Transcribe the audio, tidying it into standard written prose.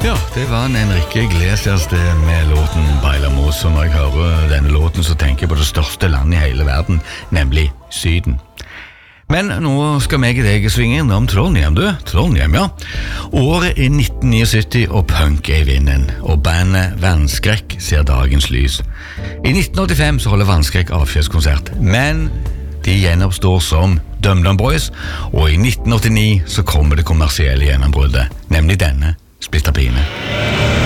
Det var en Enrique Iglesias med låten Bailamos, og når jeg hører denne låten så tenker jeg på det største landet i hele verden, nemlig Syden. Men nå skal meg og deg svinge innom Trondheim, du. Trondheim, ja. Året er 1979, og punk er i vinden, og bandet Vannskrekk ser dagens lys. I 1985 så holder Vannskrekk avskjedskonsert, men de gjenoppstår som Dum Dum Boys, og i 1989 så kommer det kommersielle gjennombruddet, nemlig denne Splitter Pine.